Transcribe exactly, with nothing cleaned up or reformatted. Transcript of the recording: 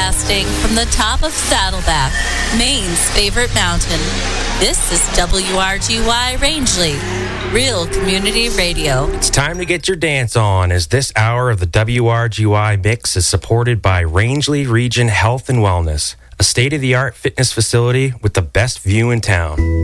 Broadcasting from the top of Saddleback, Maine's favorite mountain. This is W R G Y Rangeley, Real Community Radio. It's time to get your dance on, as this hour of the W R G Y Mix is supported by Rangeley Region Health and Wellness, a state-of-the-art fitness facility with the best view in town.